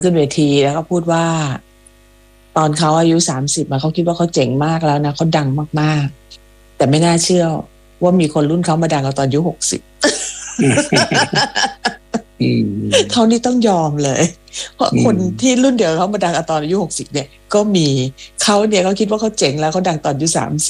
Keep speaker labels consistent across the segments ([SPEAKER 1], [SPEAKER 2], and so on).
[SPEAKER 1] ขึ้นเวทีแล้วก็พูดว่าตอนเขาอายุ30เขาคิดว่าเขาเจ๋งมากแล้วนะเขาดังมากๆแต่ไม่น่าเชื่อว่ามีคนรุ่นเขามาดังตอนอายุ60เขานี่ต้องยอมเลยเพราะคนที่รุ่นเดียวเขามาดังตอนอายุ60เนี่ยก็มีเขาเนี่ยเขาคิดว่าเขาเจ๋งแล้วเขาดังตอนอายุ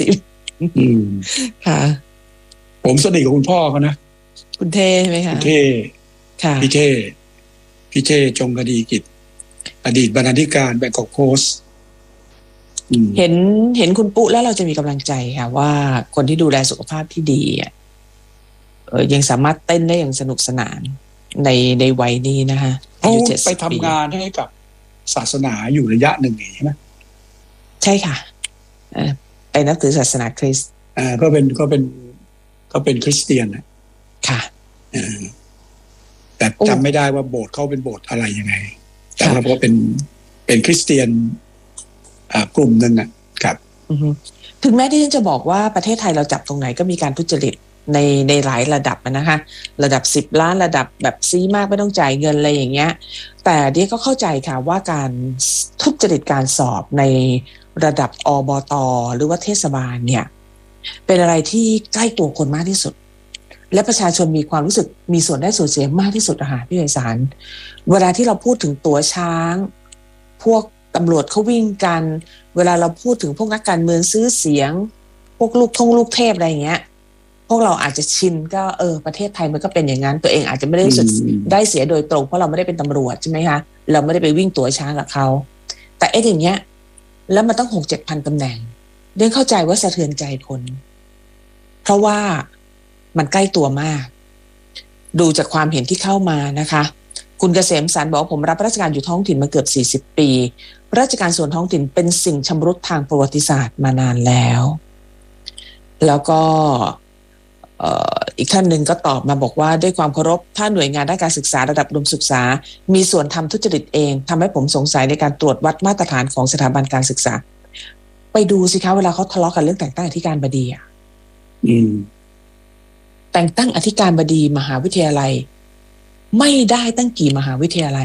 [SPEAKER 1] 30ค่ะ
[SPEAKER 2] ผมสนิทกับคุณพ่อเขานะ
[SPEAKER 1] คุณเท่ใช่ไหมคะ
[SPEAKER 2] คุณเท่ค่ะพี่เท่จงคดีกิจอดีตบรรณาธิการแบงกอกโพสต์
[SPEAKER 1] เห็นคุณปุ๊แล้วเราจะมีกำลังใจค่ะว่าคนที่ดูแลสุขภาพที่ดียังสามารถเต้นได้อย่างสนุกสนานในวัยนี้นะคะ
[SPEAKER 2] เขาไปทำงานให้กับศาสนาอยู่ระยะหนึ่งใช่ไหม
[SPEAKER 1] ใช่ค่ะไปนับถือศาสนาคริสต์
[SPEAKER 2] ก็เป็นคริสเตียนนะ
[SPEAKER 1] ค่ะ
[SPEAKER 2] แต่จำไม่ได้ว่าโบสถ์เขาเป็นโบสถ์อะไรยังไงแต่เราก็เป็นคริสเตียนกลุ่มหนึ่งครับ
[SPEAKER 1] ถึงแม้ที่ฉันจะบอกว่าประเทศไทยเราจับตรงไหนก็มีการทุจริตในหลายระดับนะคะระดับ10 ล้านระดับแบบซีมากไม่ต้องจ่ายเงินอะไรอย่างเงี้ยแต่เดี๋ยวก็เข้าใจค่ะว่าการทุจริตการสอบในระดับอบต.หรือว่าเทศบาลเนี่ยเป็นอะไรที่ใกล้ตัวคนมากที่สุดและประชาชนมีความรู้สึกมีส่วนได้ส่วนเสียมากที่สุดอะค่ะพี่ไพศาลเวลาที่เราพูดถึงตั๋วช้างพวกตำรวจเขาวิ่งกันเวลาเราพูดถึงพวกนักการเมืองซื้อเสียงพวกลูกเทพอะไรอย่างเงี้ยพวกเราอาจจะชินก็ประเทศไทยมันก็เป็นอย่างนั้นตัวเองอาจจะไม่ได้ได้เสียโดยตรงเพราะเราไม่ได้เป็นตำรวจใช่ไหมคะเราไม่ได้ไปวิ่งตั๋วช้างกับเขาแต่อย่างเงี้ยแล้วมันต้อง6-7 พันตำแหน่งเรื่องเข้าใจว่าสะเทือนใจคนเพราะว่ามันใกล้ตัวมากดูจากความเห็นที่เข้ามานะคะคุณเกษมสันต์บอกผมรับราชการอยู่ท้องถิ่นมาเกือบ40 ปีราชการส่วนท้องถิ่นเป็นสิ่งชำรุดทางประวัติศาสตร์มานานแล้วก็อีกท่านหนึ่งก็ตอบมาบอกว่าด้วยความเคารพถ้าหน่วยงานด้านการศึกษาระดับอุดมศึกษามีส่วนทำทุจริตเองทำให้ผมสงสัยในการตรวจวัดมาตรฐานของสถาบันการศึกษาไปดูสิคะเวลาเขาทะเลาะกันเรื่องแต่งตั้งอธิการบดีแต่งตั้งอธิการบดีมหาวิทยาลัยไม่ได้ตั้งกี่มหาวิทยาลัย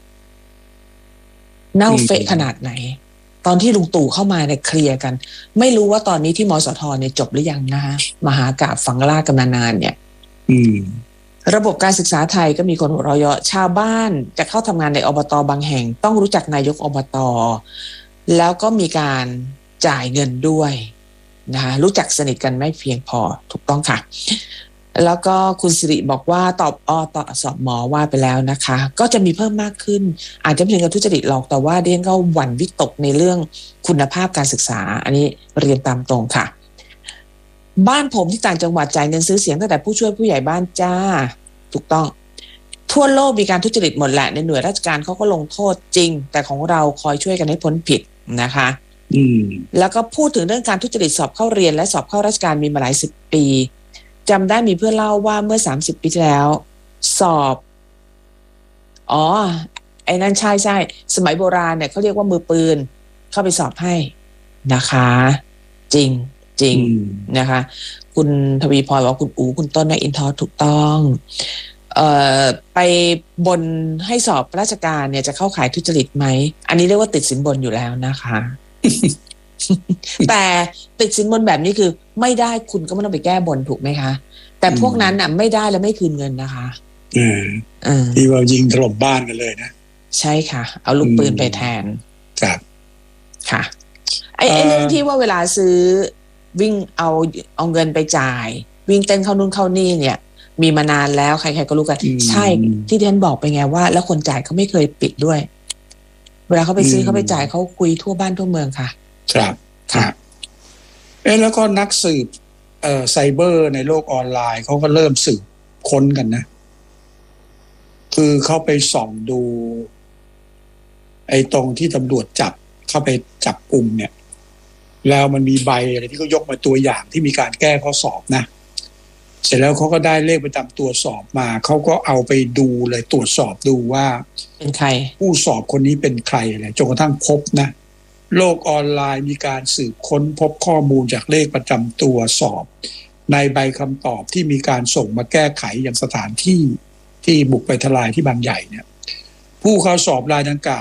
[SPEAKER 1] เน่าเฟะขนาดไหนตอนที่ลุงตู่เข้ามาเนี่ยเคลียร์กันไม่รู้ว่าตอนนี้ที่มสทเนี่ยจบหรือยังนะคะมหากาพย์ฝังล่ากันมานานเนี่ยระบบการศึกษาไทยก็มีคนหัวเราะเยาะชาวบ้านจะเข้าทำงานในอบต.บางแห่งต้องรู้จักนายกอบต.แล้วก็มีการจ่ายเงินด้วยนะคะรู้จักสนิทกันไม่เพียงพอถูกต้องค่ะแล้วก็คุณสิริบอกว่าตอบสอบหมอว่าไปแล้วนะคะก็จะมีเพิ่มมากขึ้นอาจจะไม่ถึงกับทุจริตหรอกแต่ว่าเรียนก็หวั่นวิตกในเรื่องคุณภาพการศึกษาอันนี้เรียนตามตรงค่ะบ้านผมที่ต่างจังหวัดจ่ายเงินซื้อเสียงตั้งแต่ผู้ช่วยผู้ใหญ่บ้านจ้าถูกต้องทั่วโลกมีการทุจริตหมดแหละในหน่วยราชการเขาก็ลงโทษจริงแต่ของเราคอยช่วยกันให้พ้นผิดนะคะแล้วก็พูดถึงเรื่องการทุจริตสอบเข้าเรียนและสอบเข้าราชการมีมาหลาย10 ปีจำได้มีเพื่อนเล่าว่าเมื่อ30 ปีที่แล้วสอบไอ้นั่นใช่สมัยโบราณเนี่ยเขาเรียกว่ามือปืนเข้าไปสอบให้นะคะจริงนะคะคุณทวีพรบอกคุณอู๋คุณต้นแม่อินทอถูกต้องไปบนให้สอบราชการเนี่ยจะเข้าข่ายทุจริตไหมอันนี้เรียกว่าติดสินบนอยู่แล้วนะคะ แต่ติดสินบนแบบนี้คือไม่ได้คุณก็ไม่ต้องไปแก้บนถูกไหมคะแต่พวกนั้นน่ะไม่ได้แล้วไม่คืนเงินนะคะ
[SPEAKER 2] ที่ว่ายิงถล่มบ้านกันเลยนะ
[SPEAKER 1] ใช่ค่ะเอาลูกปืนไปแทน
[SPEAKER 2] ครับ
[SPEAKER 1] ค่ะไอ้เรื่องที่ว่าเวลาซื้อวิ่งเอาเงินไปจ่ายวิ่งเต้นเข้านู่นเข้านี่เนี่ยมีมานานแล้วใครๆก็รู้กันใช่ที่ท่านบอกไปไงว่าแล้วคนจ่ายเขาไม่เคยปิดด้วยเวลาเขาไปซื้อเขาไปจ่ายเขาคุยทั่วบ้านทั่วเมืองค่ะ
[SPEAKER 2] ครับแล้วก็นักสืบไซเบอร์ในโลกออนไลน์เขาก็เริ่มสืบค้นกันนะคือเขาไปส่องดูไอ้ตรงที่ตำรวจจับเข้าไปจับกลุ่มเนี่ยแล้วมันมีใบอะไรที่เขายกมาตัวอย่างที่มีการแก้ข้อสอบนะเสร็จแล้วเขาก็ได้เลขประจำตัวสอบมาเขาก็เอาไปดูเลยตรวจสอบดูว่า
[SPEAKER 1] เป็นใคร
[SPEAKER 2] ผู้สอบคนนี้เป็นใครอะไรจนกระทั่งพบนะโลกออนไลน์มีการสืบค้นพบข้อมูลจากเลขประจำตัวสอบในใบคำตอบที่มีการส่งมาแก้ไขอย่างสถานที่ที่บุกไปทลายที่บางใหญ่เนี่ยผู้เข้าสอบรายดังกล่าว